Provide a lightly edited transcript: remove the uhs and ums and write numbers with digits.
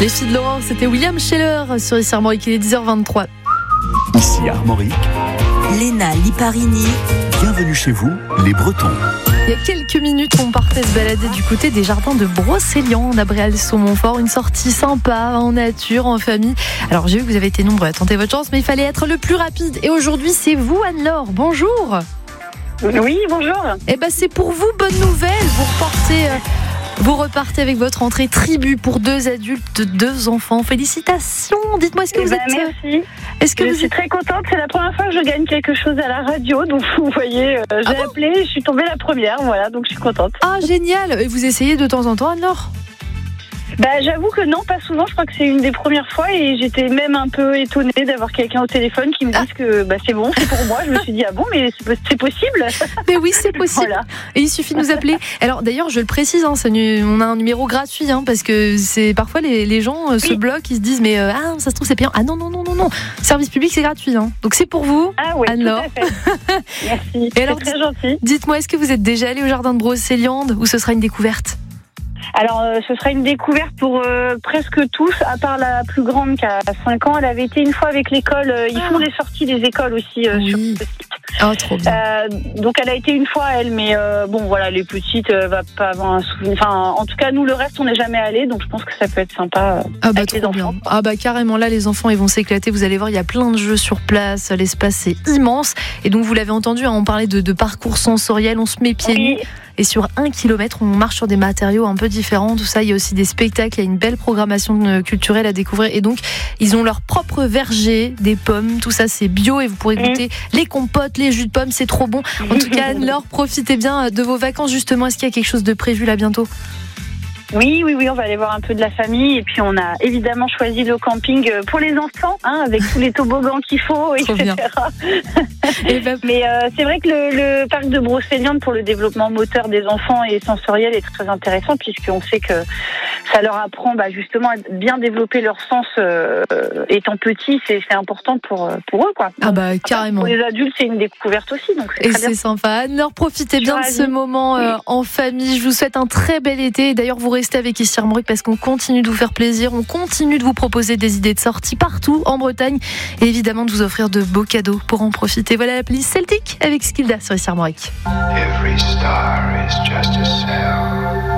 Les filles de l'aurore, c'était William Scheller sur ici Armorique, il est 10h23. Ici Armorique, Léna Liparini. bienvenue chez vous, les Bretons. Il y a quelques minutes, on partait se balader du côté des jardins de Brocéliande à Bréal-sur-Montfort. Une sortie sympa, en nature, en famille. Alors j'ai vu que vous avez été nombreux à tenter votre chance, mais il fallait être le plus rapide. Et aujourd'hui, c'est vous, Anne-Laure. Bonjour. Oui, bonjour. Eh ben, c'est pour vous, bonne nouvelle. Vous repartez avec votre entrée tribu pour 2 adultes, 2 enfants. Félicitations. Dites-moi, est-ce que vous êtes... Merci. Est-ce que Je vous suis êtes... très contente. C'est la première fois que je gagne quelque chose à la radio. Donc, vous voyez, j'ai appelé, je suis tombée la première. Voilà, donc je suis contente. Ah, génial. Et vous essayez de temps en temps, Anne-Laure? J'avoue que non, pas souvent. Je crois que c'est une des premières fois et j'étais même un peu étonnée d'avoir quelqu'un au téléphone qui me dise que c'est bon, c'est pour moi. Je me suis dit, ah bon, mais c'est possible. Mais oui, c'est possible. Voilà. Et il suffit de nous appeler. Alors d'ailleurs, je le précise, on a un numéro gratuit, parce que c'est parfois les gens se bloquent, ils se disent mais ça se trouve c'est payant. Ah non. Service public, c'est gratuit, donc c'est pour vous, Ah oui, Anne-Laure. tout à fait. Merci. Et alors, c'est très gentil. Dites-moi, est-ce que vous êtes déjà allé au jardin de Brocéliande ou ce sera une découverte? Alors, ce sera une découverte pour presque tous, à part la plus grande qui a 5 ans. Elle avait été une fois avec l'école. Ils font des sorties des écoles aussi sur ce site. Oh, trop bien. Donc, elle a été une fois, elle. Mais les petites, va pas avoir un souvenir. Enfin, en tout cas, nous, le reste, on n'est jamais allés. Donc, je pense que ça peut être sympa avec les trop enfants. bien. Carrément, là, les enfants, ils vont s'éclater. Vous allez voir, il y a plein de jeux sur place. L'espace est immense. Et donc, vous l'avez entendu, on parlait de parcours sensoriel. On se met pieds nus. Et sur 1 kilomètre, on marche sur des matériaux un peu différents. Tout ça, il y a aussi des spectacles. Il y a une belle programmation culturelle à découvrir. Et donc, ils ont leur propre verger, des pommes. Tout ça, c'est bio. Et vous pourrez goûter les compotes, les jus de pommes. C'est trop bon. En tout cas, Anne-Laure, profitez bien de vos vacances. Justement, est-ce qu'il y a quelque chose de prévu là bientôt? Oui, on va aller voir un peu de la famille. Et puis, on a évidemment choisi le camping pour les enfants, avec tous les toboggans qu'il faut, etc. Mais c'est vrai que le parc de Brocéliande pour le développement moteur des enfants et sensoriel est très intéressant, puisqu'on sait que ça leur apprend justement à bien développer leur sens étant petits. C'est important pour eux, quoi. Carrément. Pour les adultes, c'est une découverte aussi. Donc c'est très bien. Sympa. Anne-Laure, profitez bien de ce moment en famille. Je vous souhaite un très bel été. D'ailleurs, vous restez avec ici Armorique parce qu'on continue de vous faire plaisir. On continue de vous proposer des idées de sortie partout en Bretagne et évidemment de vous offrir de beaux cadeaux pour en profiter. Voilà la playlist Celtic avec Skilda sur ici Armorique. Every star is just a cell.